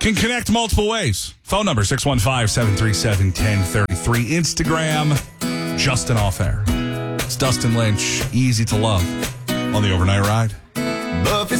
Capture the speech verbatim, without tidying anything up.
Can connect multiple ways. Phone number six one five, seven three seven, one zero three three. Instagram, Justin Off Air. It's Dustin Lynch, easy to love on the Overnight Ride. Buffy